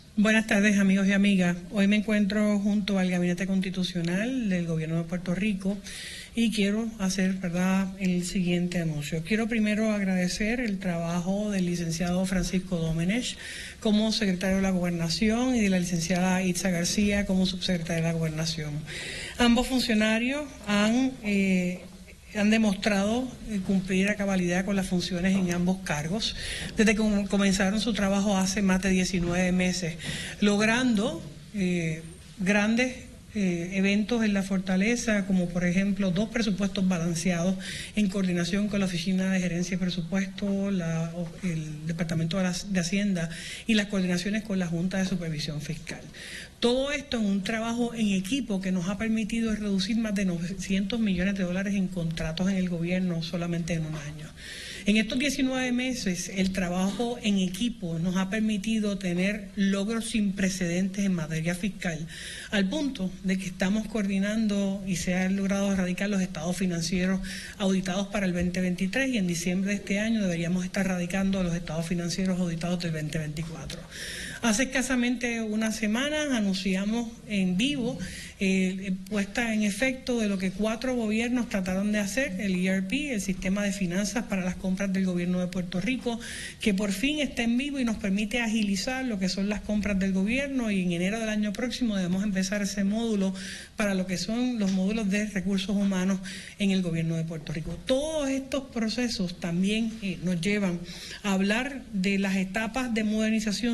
Buenas tardes, amigos y amigas. Hoy me encuentro junto al Gabinete Constitucional del Gobierno de Puerto Rico y quiero hacer, el siguiente anuncio. Quiero primero agradecer el trabajo del licenciado Francisco Domenech como secretario de la Gobernación y de la licenciada Itza García como subsecretaria de la Gobernación. Ambos funcionarios han demostrado cumplir a cabalidad con las funciones en ambos cargos desde que comenzaron su trabajo hace más de 19 meses, logrando grandes eventos en la fortaleza, como por ejemplo 2 presupuestos balanceados en coordinación con la Oficina de Gerencia y Presupuesto, el Departamento de Hacienda y las coordinaciones con la Junta de Supervisión Fiscal. Todo esto en un trabajo en equipo que nos ha permitido reducir más de $900 millones en contratos en el gobierno solamente en un año. En estos 19 meses, el trabajo en equipo nos ha permitido tener logros sin precedentes en materia fiscal, al punto de que estamos coordinando y se han logrado erradicar los estados financieros auditados para el 2023 y en diciembre de este año deberíamos estar radicando los estados financieros auditados del 2024. Hace escasamente una semana anunciamos en vivo puesta en efecto de lo que 4 gobiernos trataron de hacer, el ERP, el Sistema de Finanzas para las Compras del Gobierno de Puerto Rico, que por fin está en vivo y nos permite agilizar lo que son las compras del gobierno, y en enero del año próximo debemos empezar ese módulo para lo que son los módulos de recursos humanos en el Gobierno de Puerto Rico. Todos estos procesos también nos llevan a hablar de las etapas de modernización